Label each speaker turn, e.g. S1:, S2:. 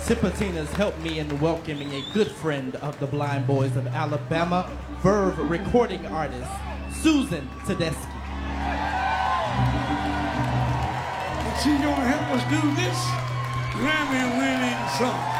S1: Tipitina's helped me in welcoming a good friend of the Blind Boys of Alabama, Verve recording artist, Susan Tedeschi.
S2: And she's gonna help us do this Grammy-winning song.